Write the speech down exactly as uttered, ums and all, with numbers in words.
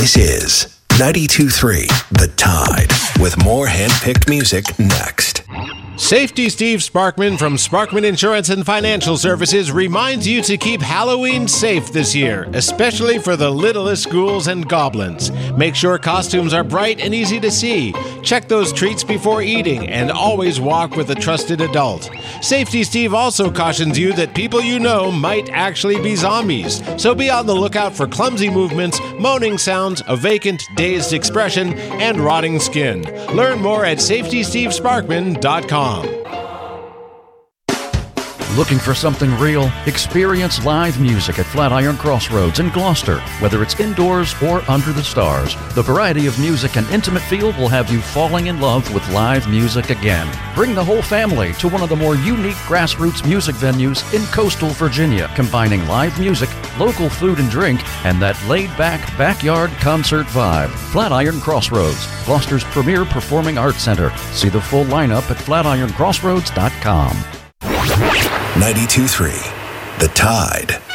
This is ninety-two point three The Tide, with more hand-picked music next. Safety Steve Sparkman from Sparkman Insurance and Financial Services reminds you to keep Halloween safe this year, especially for the littlest ghouls and goblins. Make sure costumes are bright and easy to see. Check those treats before eating and always walk with a trusted adult. Safety Steve also cautions you that people you know might actually be zombies, so be on the lookout for clumsy movements, moaning sounds, a vacant, dazed expression, and rotting skin. Learn more at safety steve sparkman dot com. Looking for something real? Experience live music at Flatiron Crossroads in Gloucester. Whether it's indoors or under the stars, the variety of music and intimate feel will have you falling in love with live music again. Bring the whole family to one of the more unique grassroots music venues in coastal Virginia, combining live music, local food and drink, and that laid-back backyard concert vibe. Flatiron Crossroads, Gloucester's premier performing arts center. See the full lineup at flatiron crossroads dot com. ninety-two point three The Tide.